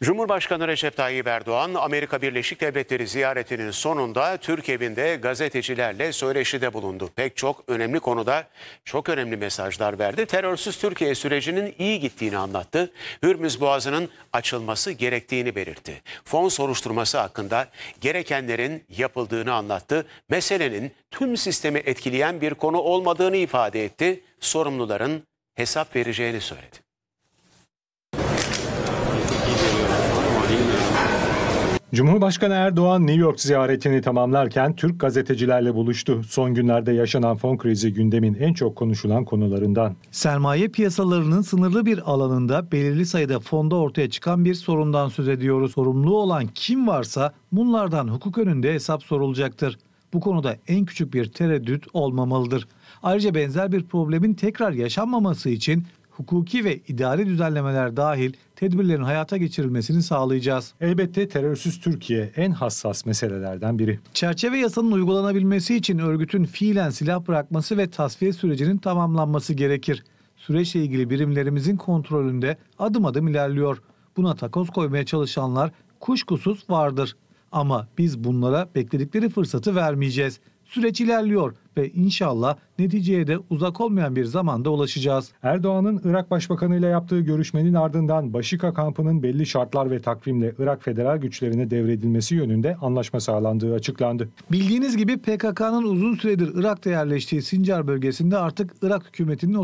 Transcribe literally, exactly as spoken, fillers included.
Cumhurbaşkanı Recep Tayyip Erdoğan, Amerika Birleşik Devletleri ziyaretinin sonunda Türk evinde gazetecilerle söyleşide bulundu. Pek çok önemli konuda çok önemli mesajlar verdi. Terörsüz Türkiye sürecinin iyi gittiğini anlattı. Hürmüz Boğazı'nın açılması gerektiğini belirtti. Fon soruşturması hakkında gerekenlerin yapıldığını anlattı. Meselenin tüm sistemi etkileyen bir konu olmadığını ifade etti. Sorumluların hesap vereceğini söyledi. Cumhurbaşkanı Erdoğan New York ziyaretini tamamlarken Türk gazetecilerle buluştu. Son günlerde yaşanan fon krizi gündemin en çok konuşulan konularından. Sermaye piyasalarının sınırlı bir alanında belirli sayıda fonda ortaya çıkan bir sorundan söz ediyoruz. Sorumlu olan kim varsa bunlardan hukuk önünde hesap sorulacaktır. Bu konuda en küçük bir tereddüt olmamalıdır. Ayrıca benzer bir problemin tekrar yaşanmaması için hukuki ve idari düzenlemeler dahil tedbirlerin hayata geçirilmesini sağlayacağız. Elbette terörsüz Türkiye en hassas meselelerden biri. Çerçeve yasanın uygulanabilmesi için örgütün fiilen silah bırakması ve tasfiye sürecinin tamamlanması gerekir. Süreçle ilgili birimlerimizin kontrolünde adım adım ilerliyor. Buna takoz koymaya çalışanlar kuşkusuz vardır. Ama biz bunlara bekledikleri fırsatı vermeyeceğiz. Süreç ilerliyor ve inşallah neticeye de uzak olmayan bir zamanda ulaşacağız. Erdoğan'ın Irak Başbakanı ile yaptığı görüşmenin ardından Başika kampının belli şartlar ve takvimle Irak federal güçlerine devredilmesi yönünde anlaşma sağlandığı açıklandı. Bildiğiniz gibi P K K'nın uzun süredir Irak'ta yerleştiği Sincar bölgesinde artık Irak hükümetinin